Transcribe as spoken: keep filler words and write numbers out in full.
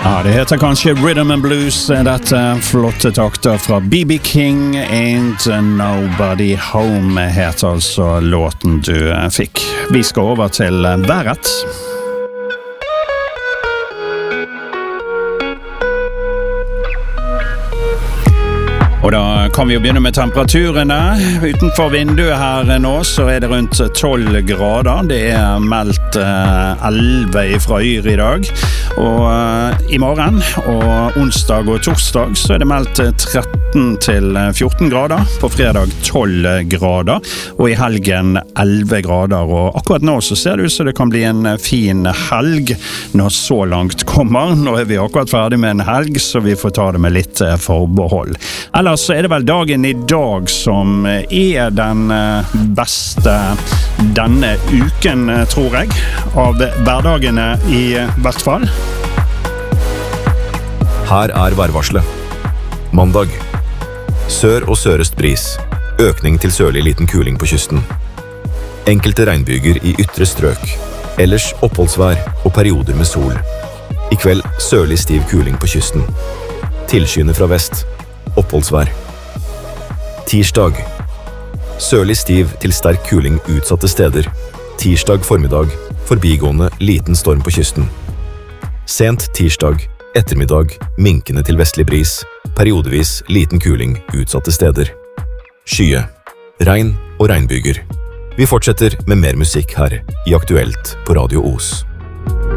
Ja, det heter kanskje Rhythm and Blues, dette flotte takter fra B B King. Ain't Nobody Home heter altså låten du fikk. Vi skal over til været. Og da kan vi jo begynne med temperaturene. Utenfor vinduet her nå så er det rundt tolv grader. Det er meldt elleve fra Yr i dag. Og uh, i morgen og onsdag og torsdag så er det meldt tretten til fjorten grader. På fredag tolv grader. Og i helgen elleve grader. Og akkurat nå så ser det ut som det kan bli en fin helg når så langt kommer. Nå er vi akkurat ferdig med en helg, så vi får ta det med litt forbehold. Eller så er det vel dagen i dag som er den beste denne uken, tror jeg, av hverdagene i hvert fall. Her er værvarslet. Mandag. Sør- og sørøst bris. Økning til sørlig liten kuling på kysten. Enkelte regnbyger i ytre strøk. Ellers oppholdsvær og perioder med sol. I kveld sørlig stiv kuling på kysten. Tilskyende fra vest. Oppholdsvær. Tirsdag. Sørlig stiv til sterk kuling utsatte steder. Tirsdag formiddag. Forbigående liten storm på kysten. Sent tirsdag. Ettermiddag. Minkende til vestlig bris. Periodevis liten kuling utsatte steder. Skye. Regn og regnbyger. Vi fortsetter med mer musikk her i Aktuelt på Radio Os.